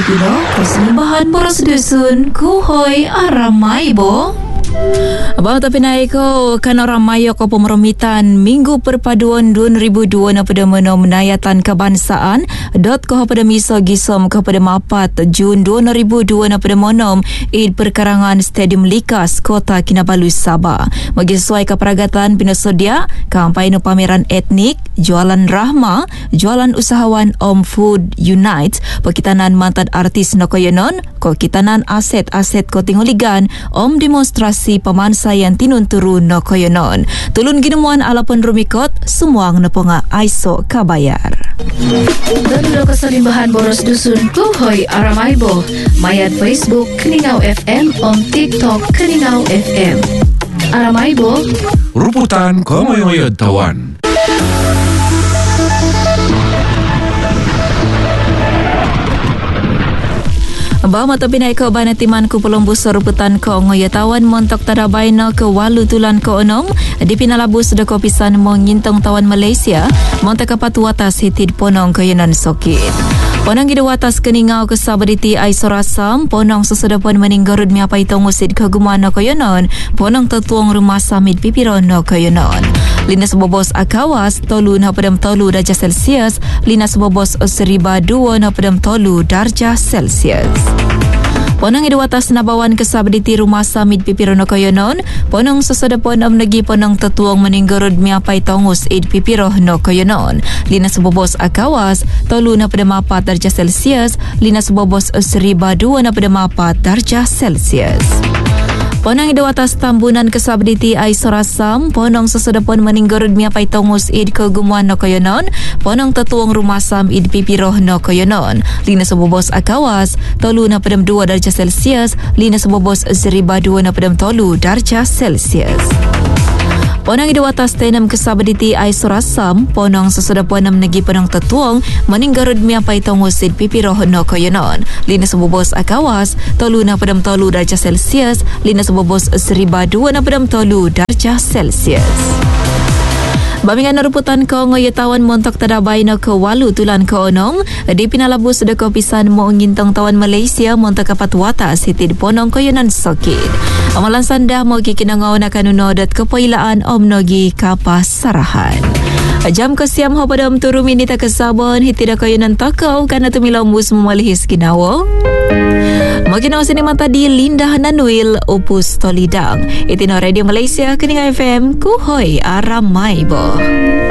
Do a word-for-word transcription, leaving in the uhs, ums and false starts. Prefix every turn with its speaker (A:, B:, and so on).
A: Filipino, persembahan Boros Dusun, kuhoy aramay bo. Abang tapi naik ko kan orang mayo ko pemeromitan Minggu Perpaduan dua ribu dua pada menom menayatan kebangsaan dot ko pada miso gisom ko pada mapat Jun dua ribu dua pada menom Id Perkarangan Stadium Likas Kota Kinabalu Sabah. Bagi sesuai keperagatan pinasodia kampai no pameran etnik, jualan rahma, jualan usahawan Om Food Unite, pekitanan mantan artis Nokoyonon, ko kitanan aset-aset ko tinguligan Om demonstrasi pemansa yang tinun turun no koyonon. Tulun ginemuan alapun rumikot, sumuang neponga aiso kabayar. Tadu kesalimbahan Boros Dusun kuhoy aramaibo. Mayat Facebook Keningau F M, Om TikTok Keningau F M. Aramaibo.
B: Ruputan komoyoyod tawan.
A: Bahawa mata pinai ke banatiman ku pelombu seruputan ko ngoyatawan montok tadabayna ke walu tulan ko onong di pinalabu sudah kopisan mengintong tawan Malaysia montok kapat watas hitid ponong ke yanan sokit. Ponong gida watas keningau ke sabaditi aisorasam ponong sesudah pon meninggarud miapai tongusid ke gumana ko yanon ponong tetuang rumah samit pipiron no ko yanon. Linas bobos akawas tolu na padam tolu darjah Celsius, linas bobos seriba dua na padam tolu darjah Celsius. Ponong idu atas nabawan kesabditi rumah samit pipirono koyonon, ponong sesudah pon am negi ponong tetuang meninggarud miapai tongus id pipirono koyonon. Linas bobos akawas tolu na padam apat darjah Celsius, linas bobos seriba dua na padam apat darjah Celsius. Ponong idu atas tambunan kesabditi aisorasam, ponong sesudah pon meninggarud miapai tongus id kegumuan no koyonon, ponong tetuang rumah sam id pipiroh no koyonon. Linas bobos akawas tolu na padam dua darjah Celsius, linas bobos seriba dua na padam tolu darjah Celsius. Ponong idu atas tenam kesabditi aisorasam, ponong sesudah pon enam negi ponong tetuang meninggarud miapai tongus id pipiroh no koyonon. Linas bobos akawas tolu na padam tolu darjah Celsius, linas bobos seriba dua na padam tolu darjah Celsius. Bamingan ruputan ko ngoyatawan montok tadabay na ke walu tulan ko onong di pinalabu sudah kopisan mo ngintong tawan Malaysia montok kapat watas hitid ponong ko yanan sakit. Amalan sandah mo kikinangaw na kanuno dat kepailaan om nogi kapas sarahan. Jam kesiam ho pada turu minita kesabon hitida ko yanan takaw kana tumilaw mus memalihis kinawo. Maginaw sinima tadi Linda Nanuil Opus Tolidang. Itino Radio Malaysia Keningau F M kuhoy aramay bo.